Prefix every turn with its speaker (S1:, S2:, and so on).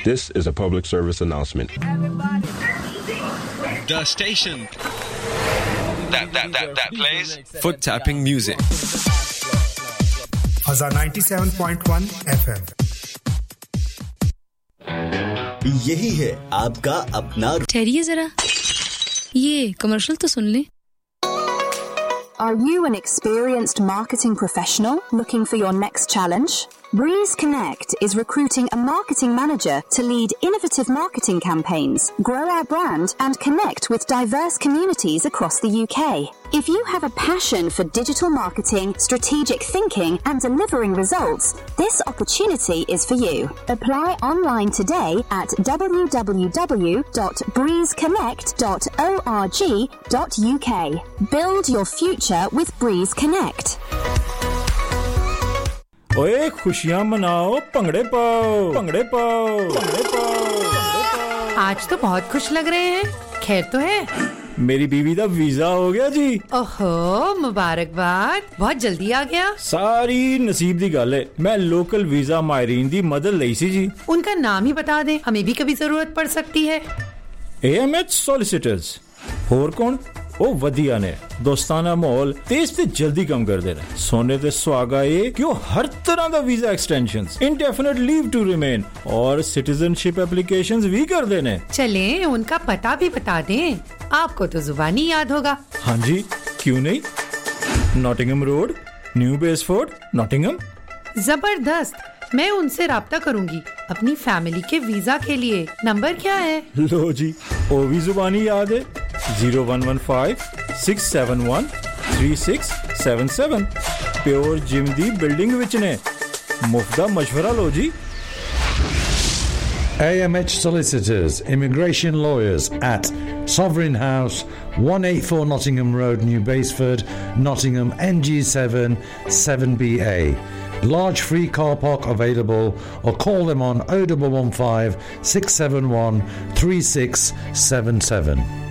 S1: This is a public service announcement.
S2: The station that plays
S3: foot tapping music.
S4: Azar 97.1 FM.
S5: यही है आपका अपना
S6: ठहरिए जरा ये कमर्शियल तो सुन ले
S7: Are you an experienced marketing professional looking for your next challenge? Breeze Connect is recruiting a marketing manager to lead innovative marketing campaigns, grow our brand, and connect with diverse communities across the UK. If you have a passion for digital marketing, strategic thinking, and delivering results, this opportunity is for you. Apply online today at www.breezeconnect.org.uk. Build your future with Breeze Connect.
S8: ओए खुशियां मनाओ पंगड़े पाओ पंगड़े पाओ पंगड़े पाओ
S9: आज तो बहुत खुश लग रहे हैं खैर तो है
S8: मेरी बीवी दा वीजा हो गया जी
S9: ओहो मुबारकबाद बहुत जल्दी आ गया
S8: सारी नसीब दी गल है मैं लोकल वीजा मायरीन दी मदद लई सी जी
S9: उनका नाम ही बता दें हमें भी कभी जरूरत पड़ सकती है
S8: AMH सॉलिसिटर्स और कौन ओ वधिया ने दोस्ताना माहौल तेज ते जल्दी कम कर देना सोने ते सुहागा ये कि वो हर तरह दा visa extensions indefinite leave to remain और सिटीजनशिप एप्लीकेशंस भी कर देने
S9: चलें उनका पता भी बता दें आपको तो जुबानी याद होगा
S8: हाँ जी क्यों नहीं नॉटिंघम रोड न्यू बेसफोर्ड नॉटिंघम
S9: जबरदस्त मैं उनसे राब्ता करूंगी अपनी फैमिली के वीजा के लिए नंबर क्या है
S8: लो जी ओ भी जुबानी याद है 0115-671-3677 प्योर जिम दी बिल्डिंग विच ने मुफ्त दा मशवरा लो जी
S10: AMH Solicitors, Immigration Lawyers at Sovereign House, 184 Nottingham Road, New Basford, Nottingham, NG7 7BA. Large free car park available or call them on 0115 671 3677.